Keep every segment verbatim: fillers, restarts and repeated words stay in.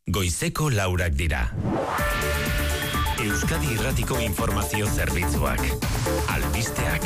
Goizeko laurak dira. Euskadi Irratiko Informazio Zerbitzuak. Albisteak.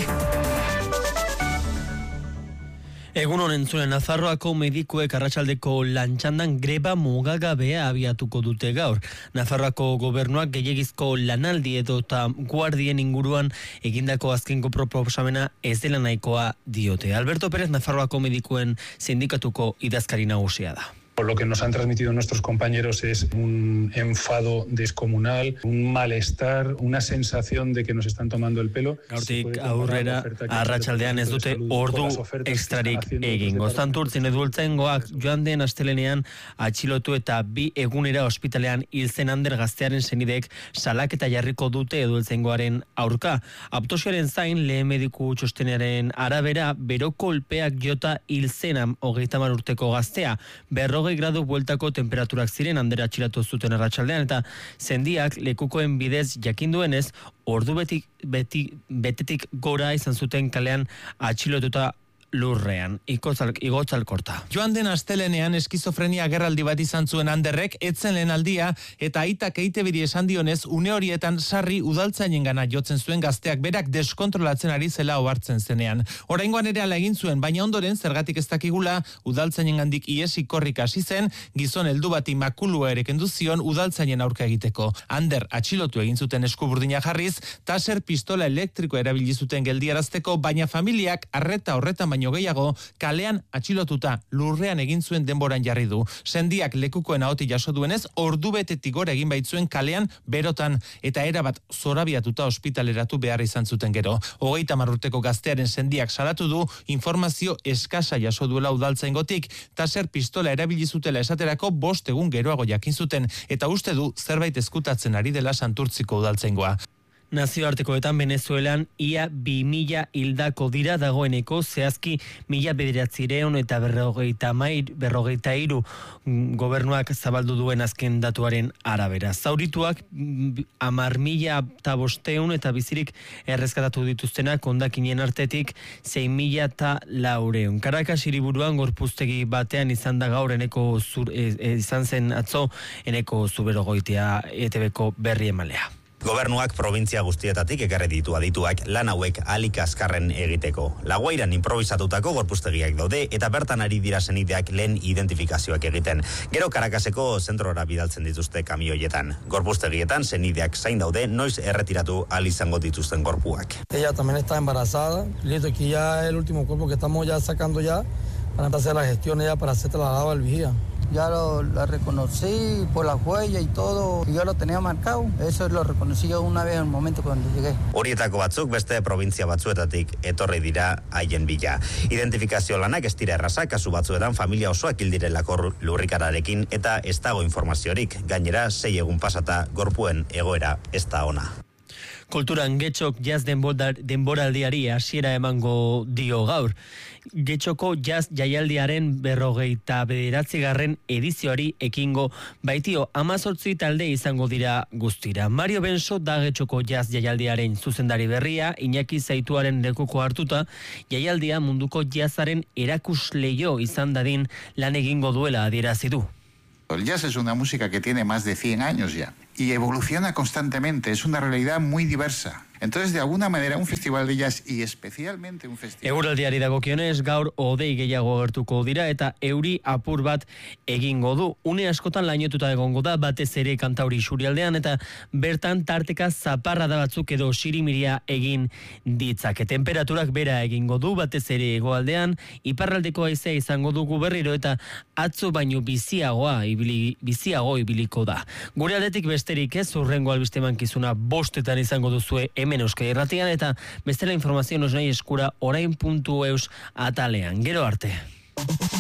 Egun honen zuen, Nafarroako medikuek arratsaldeko lantxandan greba mugagabea abiatuko dute gaur. Nafarroako gobernuak gehiegizko lanaldi edo eta guardien inguruan egindako azkenko proposamena ez dela nahikoa diote. Alberto Pérez, Nafarroako medikuen sindikatuko idazkari nagusia da. Lo que nos han transmitido nuestros compañeros es un enfado descomunal, un malestar, una sensación de que nos están tomando el pelo. Gaurtik aurrera arratsaldean ez dute ordu ekstrarik egingo. Santurtzin edultzaingoak joan den astelenean atxilotu eta bi egunera ospitalean hil zen Ander gaztearen senideek salaketa jarriko dute edultzaingoaren aurka. Autopsiaren zain lehen mediku txostenaren arabera bero kolpeak jota hil zen hogeita hamar urteko gaztea. Berrogei gradu bueltako temperaturak ziren Ander atxilatu zuten arratsaldean eta zendiak lekukoen bidez jakinduenez ordu beti, beti, betetik gora izan zuten kalean atxilotuta lurrean, igotzalkorta. Joan den astelenean eskizofrenia gerraldi bat izan zuen Anderrek, etzen lehen aldia, eta aitak eite bidi esan dionez, une horietan sarri udaltzainen gana jotzen zuen gazteak berak deskontrolatzen ari zela ohartzen zenean. Oraingoan ere ala egin zuen, baina ondoren zergatik ez dakigula, udaltzainen gandik iesi korrik hasi zen, gizon heldu bati makulua ere kendu zion udaltzainen aurka egiteko. Ander atxilotu egin zuten eskuburdina jarriz, taser pistola elektriko erabili zuten geldiarazteko, baina familiak arreta horretan baino gehiago, kalean atxilotuta lurrean egin zuen denboran jarri du. Sendiak lekukoen ahoti jaso duenez, ordu betetik gora egin baitzuen kalean berotan eta erabat zorabiatuta ospitaleratu behar izan zuten gero. Hogeita hamar urteko gaztearen sendiak salatu du informazio eskasa jaso duela udaltzaingotik, taser pistola erabili zutela esaterako bost egun geroago jakin zuten eta uste du zerbait ezkutatzen ari dela Santurtziko udaltzaingoa. Nazioartekoetan Venezuelan ia bi mila hildako dira dagoeneko, zehazki mila bederatzireun eta berrogeita mair, berrogeita iru gobernuak zabaldu duen azken datuaren arabera. Zaurituak amar mila eta bosteun eta bizirik errezkatatu dituztenak hondakinen artetik sei mila eta laureun. Caracas hiriburuan gorpuztegi batean izan da gaur eneko zur, e, e, izan zen atzo eneko zuberogoitea E T Bko berri emalea. Gobernuak provintzia guztietatik ekarri ditu adituak lan hauek ahalik azkarren egiteko. Laguairan improvisatutako gorpuztegiak daude eta bertan ari dira senideak lehen identifikazioak egiten. Gero Caracaseko zentrora bidaltzen dituzte kamioietan. Gorpuztegietan senideak zain daude noiz erretiratu ahal izango dituzten gorpuak. Ella también está embarazada. Listo, aquí ya el último cuerpo que estamos ya sacando ya para hacer la gestión ya para hacer trasladado al vigía. Ya lo, la reconocí por la huella y todo, y yo lo tenía marcado. Eso lo reconocí yo una vez en el momento cuando llegué. Horietako batzuk beste provintzia batzuetatik etorri dira haien bila. Identifikazio lanak ez dira errazak, kasu batzuetan familia osoak hil direlako lurrikararekin eta ez dago informaziorik. Gainera, sei egun pasata gorpuen egoera ez da ona. Kulturan Getxok jazz denboraldiari hasiera emango dio gaur. Getxoko jazz jaialdiaren berrogeita bederatzigarren edizioari ekingo baitio amazortzi talde izango dira guztira. Mario Benso da Getxoko jazz jaialdiaren zuzendari berria, Iñaki Zaituaren lekuko hartuta, jaialdia munduko jazzaren erakusleio izan dadin lan egingo duela adierazi du. El jazz es una música que tiene más de cien años ya y evoluciona constantemente, es una realidad muy diversa. Entonces, de alguna manera, un festival de jazz y especialmente un festival... Eguraldiari dagokionez, gaur hodei gehiago gertuko dira eta euri apur bat egingo du. Une askotan lainotuta egongo da, batez ere Kantauri isurialdean eta bertan tarteka zaparrada batzuk edo sirimiria egin ditzake. Temperaturak bera egingo du, batez ere hegoaldean, iparraldeko haizea izango dugu berriro eta atzo baino biziagoa ibili, biziago ibiliko da. Gure aldetik besterik ez, hurrengo albiste mankizuna bostetan izango duzue hemen Euskadi Irratian eta bestela informazio nos nahi eskura orain puntu eus atalean. Gero arte.